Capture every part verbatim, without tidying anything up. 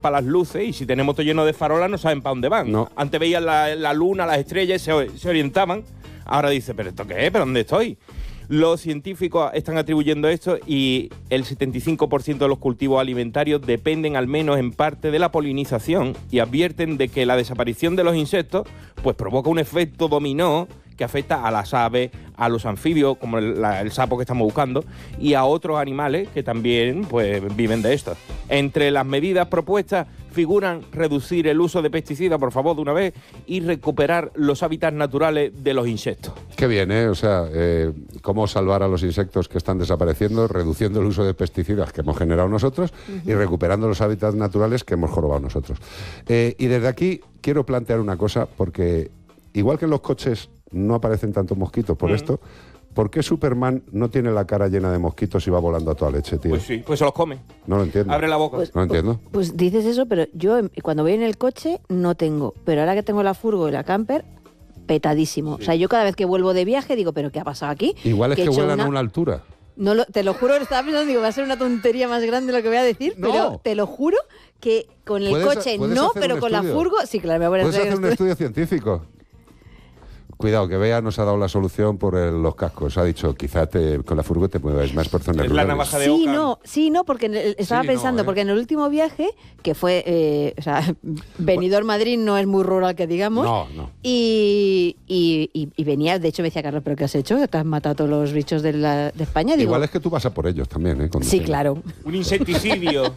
para las luces, y si tenemos todo lleno de farolas no saben para dónde van. No. Antes veían la, la luna, las estrellas y se, se orientaban. Ahora dice, ¿pero esto qué es? ¿Pero dónde estoy? Los científicos están atribuyendo esto y el setenta y cinco por ciento de los cultivos alimentarios dependen al menos en parte de la polinización, y advierten de que la desaparición de los insectos pues provoca un efecto dominó que afecta a las aves, a los anfibios, como el, la, el sapo que estamos buscando, y a otros animales que también pues viven de esto. Entre las medidas propuestas figuran reducir el uso de pesticidas, por favor, de una vez, y recuperar los hábitats naturales de los insectos. Qué bien, ¿eh? O sea, eh, cómo salvar a los insectos que están desapareciendo, reduciendo el uso de pesticidas que hemos generado nosotros uh-huh. y recuperando los hábitats naturales que hemos jorobado nosotros. Eh, y desde aquí quiero plantear una cosa, porque igual que en los coches no aparecen tantos mosquitos por uh-huh. esto, ¿por qué Superman no tiene la cara llena de mosquitos y va volando a toda leche, tío? Pues sí, pues se los come. No lo entiendo. Abre la boca. Pues, no lo entiendo. Pues, pues dices eso, pero yo cuando voy en el coche no tengo. Pero ahora que tengo la furgo y la camper, petadísimo. Sí. O sea, yo cada vez que vuelvo de viaje digo, ¿pero qué ha pasado aquí? Igual es que, que vuelan una... a una altura. No lo, te lo juro, estaba pensando, digo, va a ser una tontería más grande lo que voy a decir, no. pero te lo juro que con el coche no, pero con estudio? la furgo, sí, claro, me voy a Puedes hacer hacer un estudio científico. Cuidado, que Bea nos ha dado la solución por el, los cascos. Ha dicho, quizá te, con la furgo te mueves más por zonas es rurales. La navaja de sí, Ockham. no, sí, no, porque en el, estaba sí, pensando, no, ¿eh? porque en el último viaje, que fue, eh, o sea, Benidorm Madrid no es muy rural que digamos. No, no. Y, y, y, y venía, de hecho me decía, Carlos, ¿pero qué has hecho? ¿Te has matado a todos los bichos de, la, de España? Digo, igual es que tú vas a por ellos también, ¿eh? Sí, claro. Un insecticidio.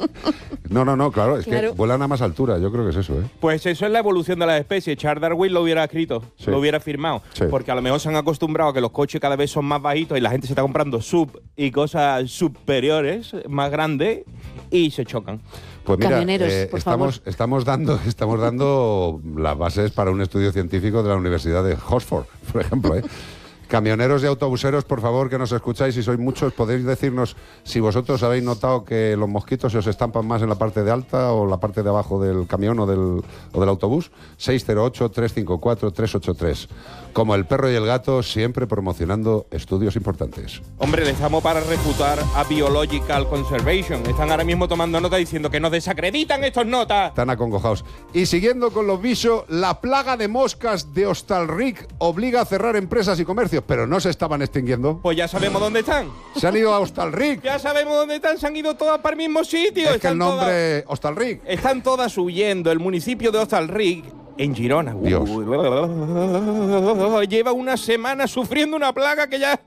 No, no, no, claro, es claro. que vuelan a más altura, yo creo que es eso, ¿eh? Pues eso es la evolución de las especies. Charles Darwin lo hubiera escrito, sí. lo hubiera firmado, sí. porque a lo mejor se han acostumbrado a que los coches cada vez son más bajitos y la gente se está comprando sub y cosas superiores, más grandes, y se chocan. Pues mira, Camioneros, eh, por estamos, favor. estamos dando, estamos dando las bases para un estudio científico de la Universidad de Oxford, por ejemplo, ¿eh? Camioneros y autobuseros, por favor, que nos escucháis, si sois muchos, podéis decirnos si vosotros habéis notado que los mosquitos se os estampan más en la parte de alta o la parte de abajo del camión o del, o del autobús. seis cero ocho, tres cinco cuatro, tres ocho tres. Como el perro y el gato, siempre promocionando estudios importantes. Hombre, les llamo para refutar a Biological Conservation. Están ahora mismo tomando nota diciendo que nos desacreditan estos notas. Están acongojados. Y siguiendo con los bichos, la plaga de moscas de Hostalric obliga a cerrar empresas y comercios, pero no se estaban extinguiendo. Pues ya sabemos dónde están. Se han ido a Hostalric. Ya sabemos dónde están, se han ido todas para el mismo sitio. Es están que el nombre todas, Hostalric. Están todas huyendo. El municipio de Hostalric, en Girona, Dios. lleva una semana sufriendo una plaga que ya...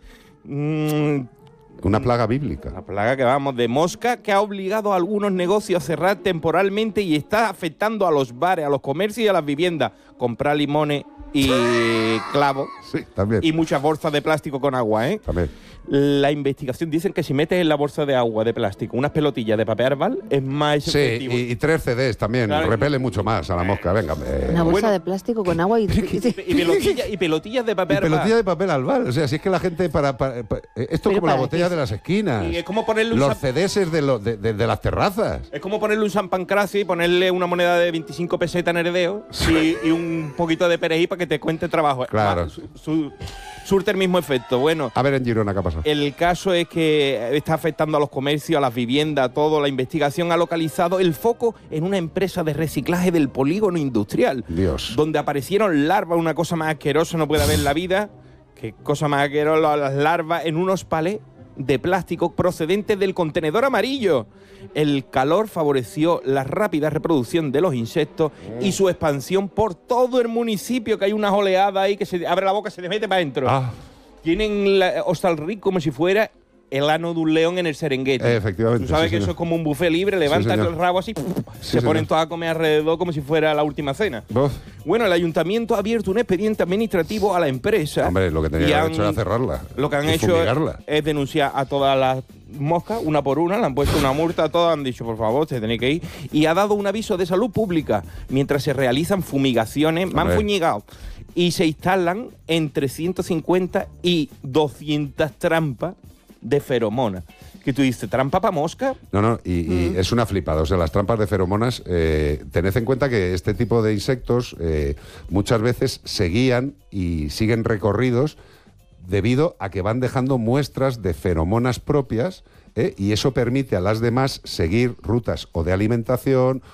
Mmm, Una plaga bíblica. Una plaga que vamos de mosca que ha obligado a algunos negocios a cerrar temporalmente y está afectando a los bares, a los comercios y a las viviendas. Comprar limones y clavos. Sí, también. Y muchas bolsas de plástico con agua, ¿eh? También. La investigación dicen que si metes en la bolsa de agua de plástico unas pelotillas de papel arbal es más Sí, efectivo. y, y tres C Ds también. Claro. Repele mucho más a la mosca. Venga. Eh. Una bolsa Bueno. de plástico con agua y... Y, pelotillas, y pelotillas de Y papel arbal. pelotilla de papel albal. O sea, si es que la gente para... para- para- esto es ¿Pero como la para botella qué? de las esquinas. Y es como ponerle un Los zap- C Ds de, lo- de, de- de las terrazas. Es como ponerle un San Pancracio y ponerle una moneda de veinticinco pesetas en heredeo y, y un poquito de perejil para que te cuente trabajo. Claro. Va, su, su, surte el mismo efecto. Bueno, A ver en Girona qué ha pasado. el caso es que está afectando a los comercios, a las viviendas, a todo. La investigación ha localizado el foco en una empresa de reciclaje del polígono industrial. Dios. Donde aparecieron larvas, una cosa más asquerosa no puede haber en la vida. Qué cosa más asquerosa, las larvas en unos palés de plástico procedentes del contenedor amarillo. El calor favoreció la rápida reproducción de los insectos y su expansión por todo el municipio, que hay unas oleadas ahí que se abre la boca y se te mete para adentro. Ah, Tienen la, Hostalric como si fuera el ano de un león en el Serengeti. Eh, efectivamente, Tú sabes sí, que señor. eso es como un buffet libre, levantan señor. el rabo así, se ponen señor. todas a comer alrededor como si fuera la última cena. Uf. Bueno, el ayuntamiento ha abierto un expediente administrativo a la empresa. Hombre, lo que tenía y que haber han- hecho era cerrarla. Lo que han y hecho fumigarla. es denunciar a todas las moscas, una por una, le han puesto una multa a todas, han dicho, por favor, se tenéis que ir. Y ha dado un aviso de salud pública mientras se realizan fumigaciones, me han Hombre. fuñigado. Y se instalan entre ciento cincuenta y doscientas trampas de feromonas. Que tú dices, ¿trampa para mosca? No, no, y, y es una flipada. O sea, las trampas de feromonas, eh, tened en cuenta que este tipo de insectos eh, muchas veces se guían y siguen recorridos debido a que van dejando muestras de feromonas propias, ¿eh? Y eso permite a las demás seguir rutas o de alimentación